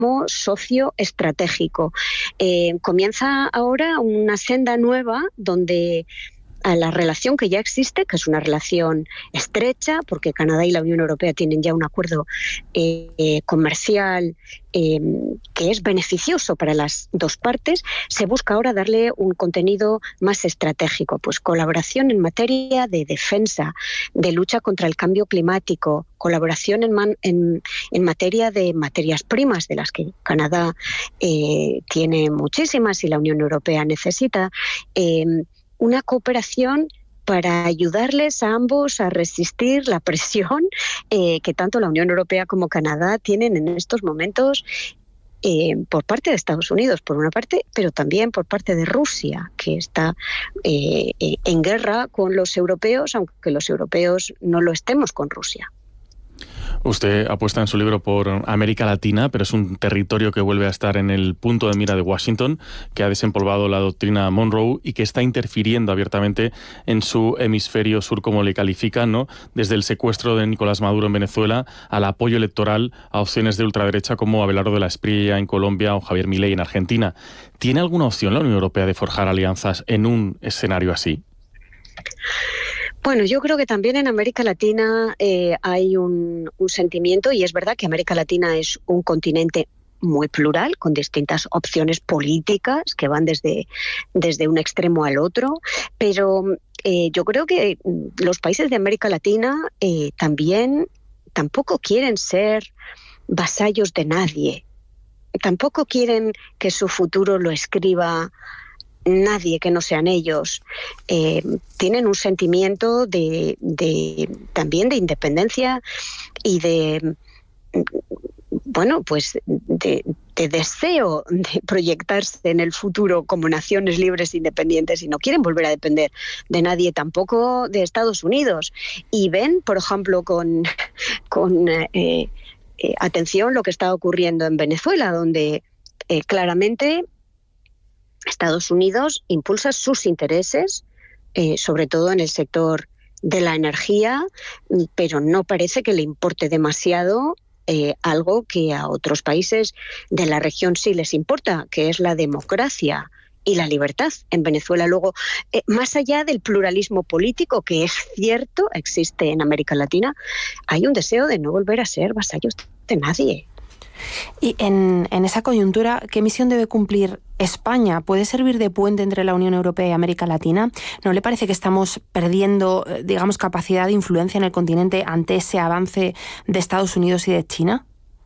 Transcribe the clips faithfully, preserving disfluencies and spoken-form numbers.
socio estratégico. Eh, comienza ahora una senda nueva donde a la relación que ya existe, que es una relación estrecha, porque Canadá y la Unión Europea tienen ya un acuerdo eh, comercial eh, que es beneficioso para las dos partes, se busca ahora darle un contenido más estratégico, pues colaboración en materia de defensa, de lucha contra el cambio climático, colaboración en, man, en, en materia de materias primas, de las que Canadá eh, tiene muchísimas y la Unión Europea necesita, eh, una cooperación para ayudarles a ambos a resistir la presión eh, que tanto la Unión Europea como Canadá tienen en estos momentos eh, por parte de Estados Unidos, por una parte, pero también por parte de Rusia, que está eh, eh, en guerra con los europeos, aunque los europeos no lo estemos con Rusia. Usted apuesta en su libro por América Latina, pero es un territorio que vuelve a estar en el punto de mira de Washington, que ha desempolvado la doctrina Monroe y que está interfiriendo abiertamente en su hemisferio sur, como le califican, ¿no? Desde el secuestro de Nicolás Maduro en Venezuela al apoyo electoral a opciones de ultraderecha como Abelardo de la Espriella en Colombia o Javier Milei en Argentina. ¿Tiene alguna opción la Unión Europea de forjar alianzas en un escenario así? Bueno, yo creo que también en América Latina eh, hay un, un sentimiento, y es verdad que América Latina es un continente muy plural, con distintas opciones políticas que van desde, desde un extremo al otro, pero eh, yo creo que los países de América Latina eh, también tampoco quieren ser vasallos de nadie, tampoco quieren que su futuro lo escriba nadie que no sean ellos. Eh, tienen un sentimiento de, de también de independencia y de bueno pues de, de deseo de proyectarse en el futuro como naciones libres e independientes, y no quieren volver a depender de nadie, tampoco de Estados Unidos. Y ven, por ejemplo, con, con eh, eh, atención lo que está ocurriendo en Venezuela, donde eh, claramente Estados Unidos impulsa sus intereses, eh, sobre todo en el sector de la energía, pero no parece que le importe demasiado eh, algo que a otros países de la región sí les importa, que es la democracia y la libertad. En Venezuela, luego, eh, más allá del pluralismo político, que es cierto, existe en América Latina, hay un deseo de no volver a ser vasallos de nadie. Y en, en esa coyuntura, ¿qué misión debe cumplir España? ¿Puede servir de puente entre la Unión Europea y América Latina? ¿No le parece que estamos perdiendo, digamos, capacidad de influencia en el continente ante ese avance de Estados Unidos y de China?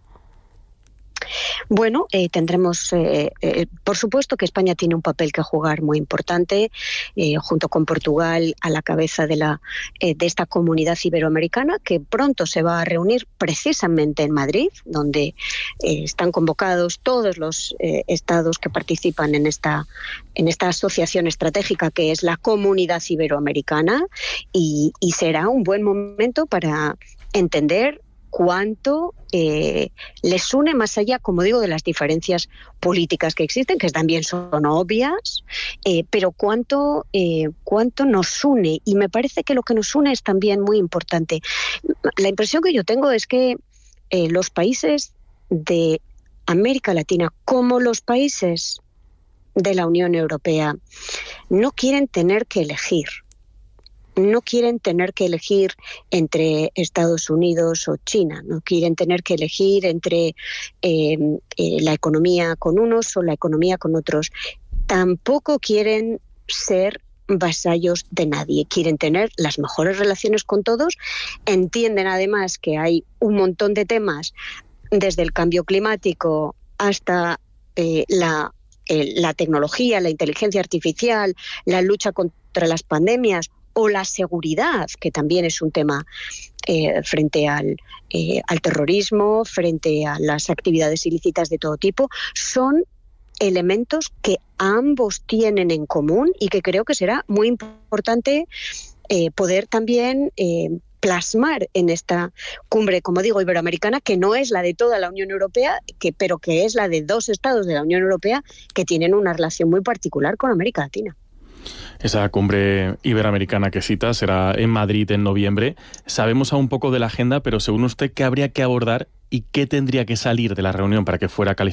Bueno, eh, tendremos, eh, eh, por supuesto que España tiene un papel que jugar muy importante, eh, junto con Portugal a la cabeza de, la, eh, de esta comunidad iberoamericana, que pronto se va a reunir precisamente en Madrid, donde eh, están convocados todos los eh, estados que participan en esta, en esta asociación estratégica que es la Comunidad Iberoamericana, y, y será un buen momento para entender cuánto eh, les une, más allá, como digo, de las diferencias políticas que existen, que también son obvias, eh, pero cuánto, eh, cuánto nos une. Y me parece que lo que nos une es también muy importante. La impresión que yo tengo es que eh, los países de América Latina, como los países de la Unión Europea, no quieren tener que elegir. No quieren tener que elegir entre Estados Unidos o China, no quieren tener que elegir entre eh, eh, la economía con unos o la economía con otros. Tampoco quieren ser vasallos de nadie, quieren tener las mejores relaciones con todos, entienden además que hay un montón de temas, desde el cambio climático hasta eh, la, eh, la tecnología, la inteligencia artificial, la lucha contra las pandemias, o la seguridad, que también es un tema eh, frente al, eh, al terrorismo, frente a las actividades ilícitas de todo tipo, son elementos que ambos tienen en común y que creo que será muy importante eh, poder también eh, plasmar en esta cumbre, como digo, iberoamericana, que no es la de toda la Unión Europea, que, pero que es la de dos estados de la Unión Europea que tienen una relación muy particular con América Latina. Esa cumbre iberoamericana que cita será en Madrid en noviembre. Sabemos aún poco de la agenda, pero según usted, ¿qué habría que abordar y qué tendría que salir de la reunión para que fuera calificada